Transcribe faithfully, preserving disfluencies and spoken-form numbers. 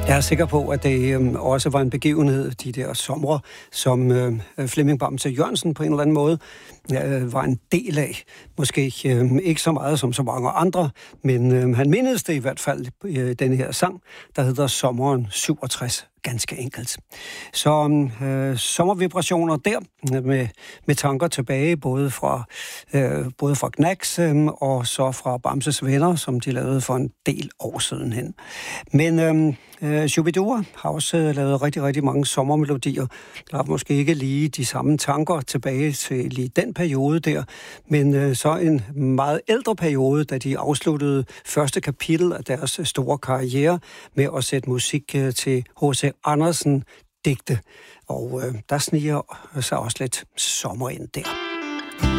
Jeg er sikker på, at det øh, også var en begivenhed, de der somre, som øh, Flemming Bamse Jørgensen på en eller anden måde øh, var en del af. Måske øh, ikke så meget som så mange andre, men øh, han mindes det i hvert fald øh, den her sang, der hedder Sommeren syvogtres. Ganske enkelt. Så øh, sommervibrationer der, med, med tanker tilbage, både fra, øh, både fra Knacks øh, og så fra Bamses Venner, som de lavede for en del år siden hen. Men øh, øh, Shubidua har også øh, lavet rigtig, rigtig mange sommermelodier. Der er måske ikke lige de samme tanker tilbage til lige den periode der, men øh, så en meget ældre periode, da de afsluttede første kapitel af deres store karriere med at sætte musik øh, til H C Andersen digte, og øh, der sniger sig også lidt sommer ind der.